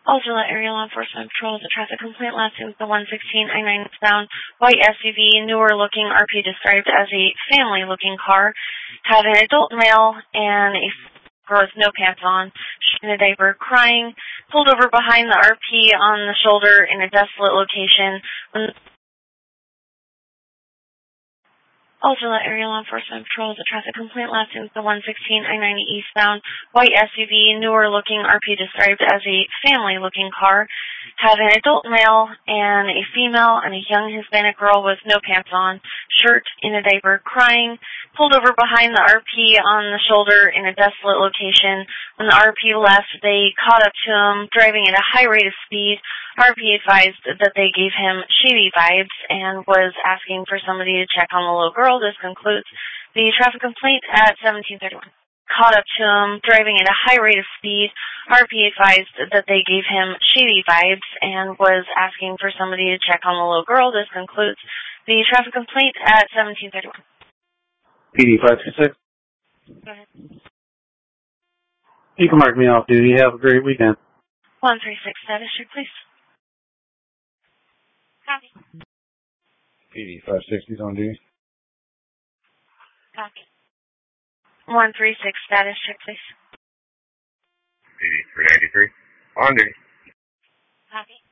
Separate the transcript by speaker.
Speaker 1: Algilla Area Law Enforcement patrols a traffic complaint last week with the 116 I-9 bound white SUV, newer looking RP described as a family looking car, had an adult male and a girl with no pants on, in a diaper, crying, pulled over behind the RP on the shoulder in a desolate location. Algilla Area Law Enforcement patrols a traffic complaint last week with the 116 I-90 eastbound white SUV, newer looking RP described as a family looking car, had an adult male and a female and a young Hispanic girl with no pants on, shirt, in a diaper, crying, pulled over behind the RP on the shoulder in a desolate location. When the RP left, they caught up to him, driving at a high rate of speed. RP advised that they gave him shady vibes and was asking for somebody to check on the little girl. This concludes the traffic complaint at 1731. Caught up to him, driving at a high rate of speed. RP advised that they gave him shady vibes and was asking for somebody to check on the little girl. This concludes the traffic complaint at 1731.
Speaker 2: PD 526.
Speaker 1: Go ahead.
Speaker 2: You can mark me off duty. Have a great weekend.
Speaker 1: 136 status check, please. Copy.
Speaker 2: PD 560 is on duty.
Speaker 1: Copy. 136 status check, please.
Speaker 3: PD 393 on duty.
Speaker 1: Copy.